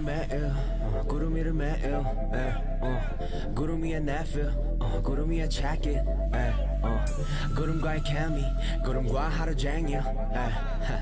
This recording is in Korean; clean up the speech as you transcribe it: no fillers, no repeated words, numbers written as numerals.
매일 구름 위를 매일 구름 위에 내필 구름 위에 check it 구름과의 케미 구름과 하루 종일